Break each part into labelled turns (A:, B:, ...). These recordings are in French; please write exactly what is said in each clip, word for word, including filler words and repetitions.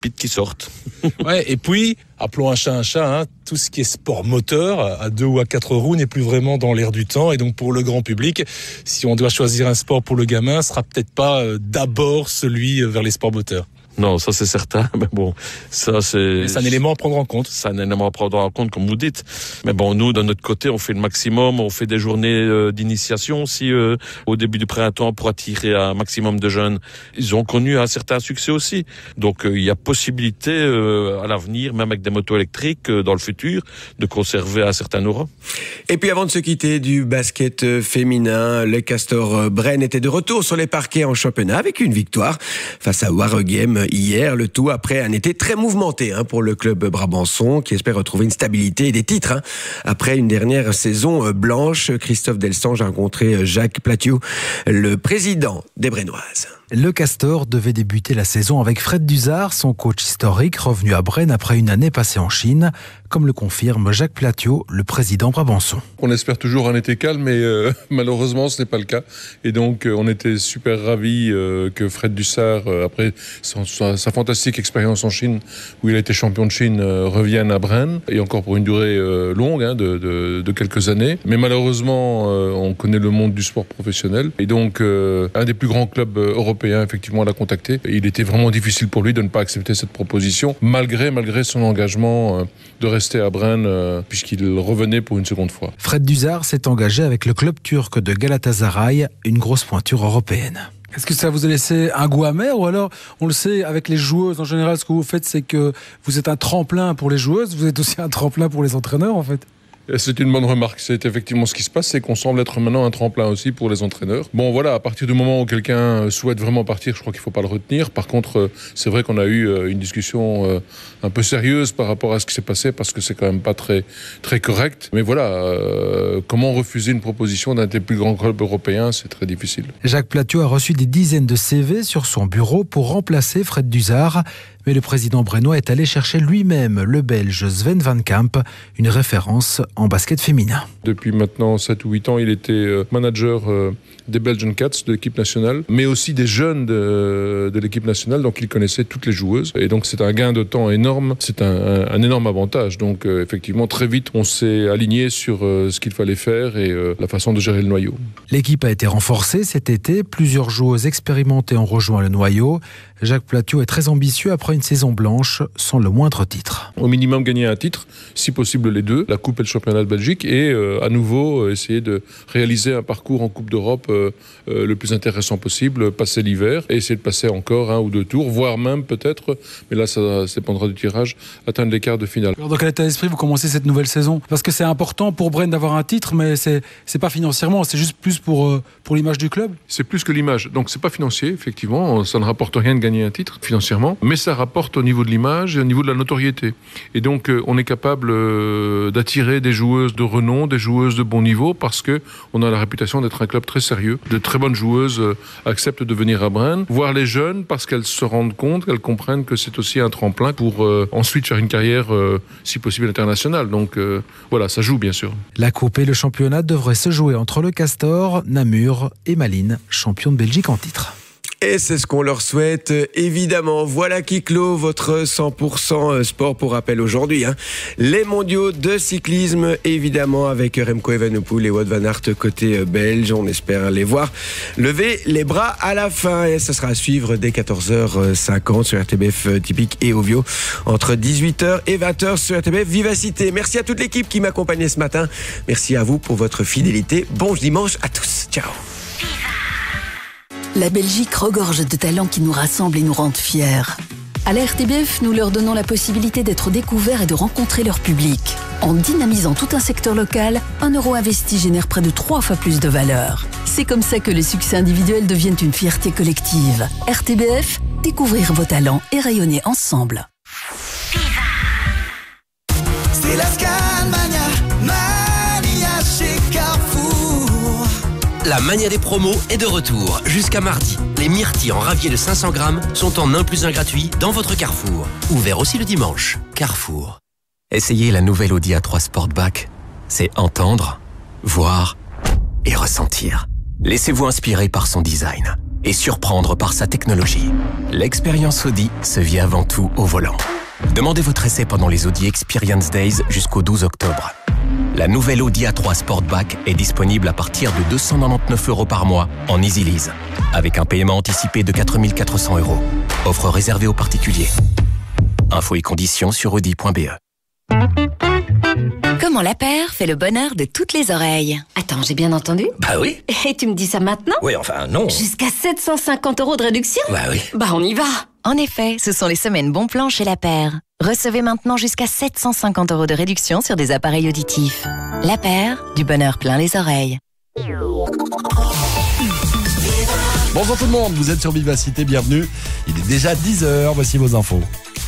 A: pépites qui sortent.
B: Ouais, et puis, appelons un chat un chat, hein, tout ce qui est sport moteur, à deux ou à quatre roues, n'est plus vraiment dans l'air du temps. Et donc, pour le grand public, si on doit choisir un sport pour le gamin, ce sera peut-être pas euh, d'abord celui vers les sports moteurs.
A: Non, ça c'est certain, mais bon, ça c'est...
B: C'est un élément à prendre en compte.
A: C'est un élément à prendre en compte, comme vous dites. Mais bon, nous, de notre côté, on fait le maximum, on fait des journées euh, d'initiation aussi euh, au début du printemps pour attirer un maximum de jeunes. Ils ont connu un certain succès aussi. Donc euh, il y a possibilité euh, à l'avenir, même avec des motos électriques euh, dans le futur, de conserver un certain aura.
C: Et puis avant de se quitter du basket féminin, le Castor Brenne était de retour sur les parquets en championnat avec une victoire face à Waregem hier, le tout après un été très mouvementé hein, pour le club brabançon qui espère retrouver une stabilité et des titres. Hein. Après une dernière saison blanche, Christophe Delsange a rencontré Jacques Platiou, le président des Brennoises.
D: Le Castor devait débuter la saison avec Fred Duzard, son coach historique, revenu à Brenne après une année passée en Chine, comme le confirme Jacques Platiot, le président brabançon.
E: On espère toujours un été calme, mais euh, malheureusement ce n'est pas le cas. Et donc euh, on était super ravis euh, que Fred Duzard, euh, après son, sa, sa fantastique expérience en Chine, où il a été champion de Chine, euh, revienne à Brenne, et encore pour une durée euh, longue, hein, de, de, de quelques années. Mais malheureusement, euh, on connaît le monde du sport professionnel, et donc euh, un des plus grands clubs euh, européens effectivement l'a contacté. Et il était vraiment difficile pour lui de ne pas accepter cette proposition, malgré, malgré son engagement euh, de rester à Brenne, euh, puisqu'il revenait pour une seconde fois.
D: Fred Duzard s'est engagé avec le club turc de Galatasaray, une grosse pointure européenne.
F: Est-ce que ça vous a laissé un goût amer, ou alors, on le sait, avec les joueuses, en général, ce que vous faites, c'est que vous êtes un tremplin pour les joueuses, vous êtes aussi un tremplin pour les entraîneurs, en fait?
E: C'est une bonne remarque. C'est effectivement ce qui se passe, c'est qu'on semble être maintenant un tremplin aussi pour les entraîneurs. Bon voilà, à partir du moment où quelqu'un souhaite vraiment partir, je crois qu'il ne faut pas le retenir. Par contre, c'est vrai qu'on a eu une discussion un peu sérieuse par rapport à ce qui s'est passé, parce que c'est quand même pas très, très correct. Mais voilà, euh, comment refuser une proposition d'un des plus grands clubs européens, c'est très difficile.
D: Jacques Platiot a reçu des dizaines de C V sur son bureau pour remplacer Fred Duzard. Mais le président brennois est allé chercher lui-même le Belge Sven Van Kamp, une référence en basket féminin.
E: Depuis maintenant sept ou huit ans, il était manager des Belgian Cats, de l'équipe nationale, mais aussi des jeunes de, de l'équipe nationale, donc il connaissait toutes les joueuses. Et donc c'est un gain de temps énorme, c'est un, un, un énorme avantage. Donc euh, effectivement, très vite, on s'est aligné sur euh, ce qu'il fallait faire et euh, la façon de gérer le noyau.
D: L'équipe a été renforcée cet été, plusieurs joueuses expérimentées ont rejoint le noyau. Jacques Platiot est très ambitieux après une saison blanche sans le moindre titre.
E: Au minimum gagner un titre, si possible les deux, la Coupe et le Championnat de Belgique, et euh, à nouveau euh, essayer de réaliser un parcours en Coupe d'Europe euh, euh, le plus intéressant possible, passer l'hiver, et essayer de passer encore un ou deux tours, voire même peut-être, mais là ça, ça dépendra du tirage, atteindre les quarts de finale.
F: Alors dans quel état d'esprit vous commencez cette nouvelle saison? Parce que c'est important pour Brenne d'avoir un titre, mais c'est, c'est pas financièrement, c'est juste plus pour, euh, pour l'image du club? C'est
E: plus que l'image, donc c'est pas financier, effectivement, ça ne rapporte rien de gagner un titre financièrement, mais ça rapporte au niveau de l'image et au niveau de la notoriété. Et donc euh, on est capable euh, d'attirer des joueuses de renom, des joueuses de bon niveau, parce que on a la réputation d'être un club très sérieux. De très bonnes joueuses euh, acceptent de venir à Brenne, voir les jeunes, parce qu'elles se rendent compte, qu'elles comprennent que c'est aussi un tremplin pour euh, ensuite faire une carrière, euh, si possible, internationale. Donc euh, voilà, ça joue bien sûr.
D: La Coupe et le championnat devraient se jouer entre le Castor, Namur et Malines, champion de Belgique en titre.
C: Et c'est ce qu'on leur souhaite, évidemment. Voilà qui clôt votre cent pour cent sport pour rappel aujourd'hui. Hein. Les mondiaux de cyclisme, évidemment, avec Remco Evenepoel et Wout van Aert côté belge. On espère les voir lever les bras à la fin. Et ça sera à suivre dès quatorze heures cinquante sur R T B F Typique et Ovio, entre dix-huit heures et vingt heures sur R T B F Vivacité. Merci à toute l'équipe qui m'accompagnait ce matin. Merci à vous pour votre fidélité. Bon dimanche à tous. Ciao.
G: La Belgique regorge de talents qui nous rassemblent et nous rendent fiers. À la R T B F, nous leur donnons la possibilité d'être découverts et de rencontrer leur public. En dynamisant tout un secteur local, un euro investi génère près de trois fois plus de valeur. C'est comme ça que les succès individuels deviennent une fierté collective. R T B F, découvrir vos talents et rayonner ensemble.
H: C'est la Scalmania, Mania chez Carrefour.
I: La mania des promos est de retour. Jusqu'à mardi, les myrtilles en ravier de cinq cents grammes sont en un plus un gratuit dans votre Carrefour. Ouvert aussi le dimanche. Carrefour.
J: Essayez la nouvelle Audi A trois Sportback. C'est entendre, voir et ressentir. Laissez-vous inspirer par son design. et surprendre par sa technologie. L'expérience Audi se vit avant tout au volant. Demandez votre essai pendant les Audi Experience Days jusqu'au douze octobre. La nouvelle Audi A trois Sportback est disponible à partir de deux cent quatre-vingt-dix-neuf euros par mois en Easy Lease, avec un paiement anticipé de quatre mille quatre cents euros. Offre réservée aux particuliers. Infos et conditions sur audi point b e.
K: Comment la paire fait le bonheur de toutes les oreilles. Attends, j'ai bien entendu?
L: Bah oui.
K: Et tu me dis ça maintenant?
L: Oui, enfin non.
K: Jusqu'à sept cent cinquante euros de réduction?
L: Bah oui.
K: Bah on y va.
M: En effet, ce sont les semaines bon plan chez La Paire. Recevez maintenant jusqu'à sept cent cinquante euros de réduction sur des appareils auditifs. La Paire, du bonheur plein les oreilles.
N: Bonjour tout le monde, vous êtes sur Vivacité, bienvenue. Il est déjà dix heures, voici vos infos.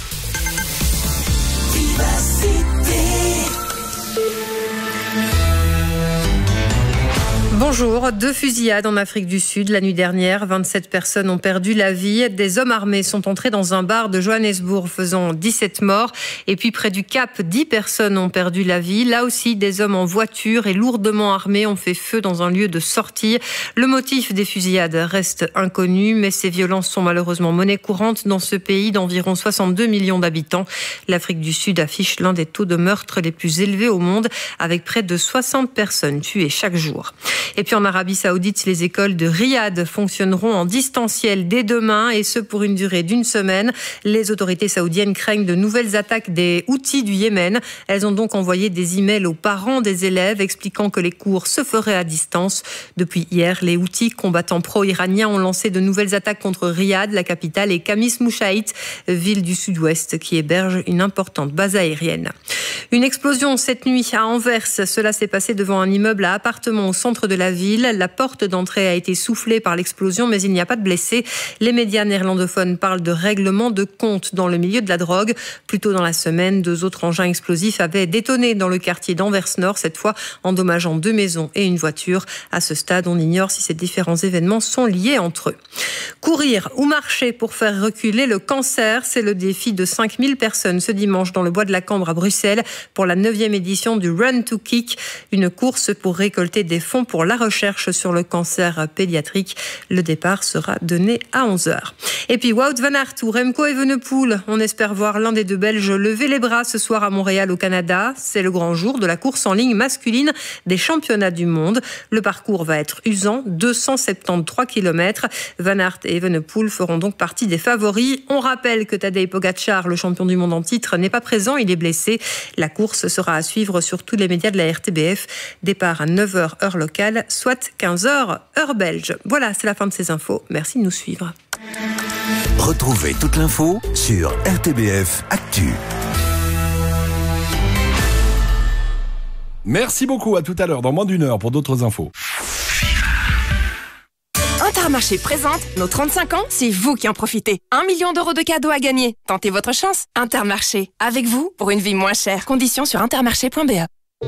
O: Bonjour, deux fusillades en Afrique du Sud la nuit dernière. vingt-sept personnes ont perdu la vie. Des hommes armés sont entrés dans un bar de Johannesburg, faisant dix-sept morts. Et puis près du Cap, dix personnes ont perdu la vie. Là aussi, des hommes en voiture et lourdement armés ont fait feu dans un lieu de sortie. Le motif des fusillades reste inconnu, mais ces violences sont malheureusement monnaie courante dans ce pays d'environ soixante-deux millions d'habitants. L'Afrique du Sud affiche l'un des taux de meurtre les plus élevés au monde, avec près de soixante personnes tuées chaque jour. Et puis en Arabie Saoudite, les écoles de Riyad fonctionneront en distanciel dès demain, et ce pour une durée d'une semaine. Les autorités saoudiennes craignent de nouvelles attaques des Houthis du Yémen. Elles ont donc envoyé des emails aux parents des élèves expliquant que les cours se feraient à distance. Depuis hier, les Houthis, combattants pro-iraniens, ont lancé de nouvelles attaques contre Riyad, la capitale, et Khamis Mouchaït, ville du sud-ouest qui héberge une importante base aérienne. Une explosion cette nuit à Anvers. Cela s'est passé devant un immeuble à appartements au centre de la ville. La porte d'entrée a été soufflée par l'explosion, mais il n'y a pas de blessés. Les médias néerlandophones parlent de règlement de compte dans le milieu de la drogue. Plus tôt dans la semaine, deux autres engins explosifs avaient détonné dans le quartier d'Anvers-Nord, cette fois endommageant deux maisons et une voiture. À ce stade, on ignore si ces différents événements sont liés entre eux. Courir ou marcher pour faire reculer le cancer, c'est le défi de cinq mille personnes ce dimanche dans le bois de la Cambre à Bruxelles pour la neuvième édition du Run to Kick, une course pour récolter des fonds pour la recherche sur le cancer pédiatrique. Le départ sera donné à onze heures. Et puis Wout van Aert ou Remco Evenepoel, on espère voir l'un des deux Belges lever les bras ce soir à Montréal au Canada. C'est le grand jour de la course en ligne masculine des championnats du monde. Le parcours va être usant, deux cent soixante-treize kilomètres. Van Aert et Evenepoel feront donc partie des favoris. On rappelle que Tadej Pogačar, le champion du monde en titre, n'est pas présent, il est blessé. La course sera à suivre sur tous les médias de la R T B F. Départ à neuf heures heure locale, soit quinze heures heure belge. Voilà, c'est la fin de ces infos. Merci de nous suivre.
P: Retrouvez toute l'info sur R T B F Actu.
N: Merci beaucoup, à tout à l'heure, dans moins d'une heure pour d'autres infos.
Q: Intermarché présente nos trente-cinq ans, c'est vous qui en profitez. Un million d'euros de cadeaux à gagner. Tentez votre chance. Intermarché, avec vous pour une vie moins chère. Conditions sur intermarché point b e.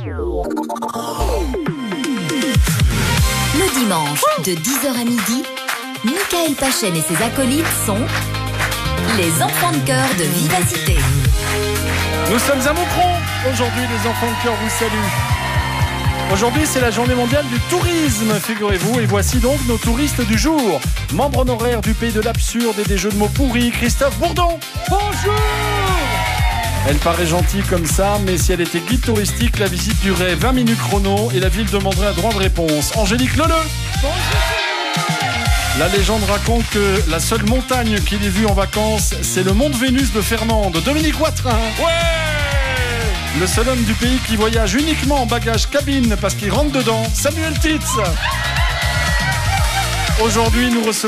G: Le dimanche, de dix heures à midi, Michael Pachen et ses acolytes sont les enfants de chœur de Vivacité.
R: Nous sommes à Moucron. Aujourd'hui, les enfants de chœur vous saluent. Aujourd'hui, c'est la journée mondiale du tourisme, figurez-vous, et voici donc nos touristes du jour. Membre honoraire du pays de l'absurde et des jeux de mots pourris, Christophe Bourdon. Bonjour. Elle paraît gentille comme ça, mais si elle était guide touristique, la visite durait vingt minutes chrono et la ville demanderait un droit de réponse. Angélique Leleu. Bonjour. La légende raconte que la seule montagne qu'il ait vue en vacances, c'est le mont de Vénus de Fernande. Dominique Watrin. Ouais. Le seul homme du pays qui voyage uniquement en bagage cabine parce qu'il rentre dedans, Samuel Titz. Aujourd'hui, nous recevons